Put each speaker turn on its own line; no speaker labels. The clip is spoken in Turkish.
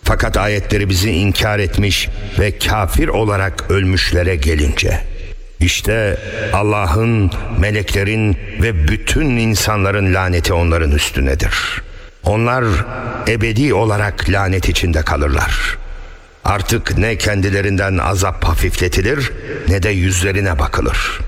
Fakat ayetlerimizi inkar etmiş ve kafir olarak ölmüşlere gelince, İşte Allah'ın, meleklerin ve bütün insanların laneti onların üstünedir. Onlar ebedi olarak lanet içinde kalırlar. Artık ne kendilerinden azap hafifletilir ne de yüzlerine bakılır.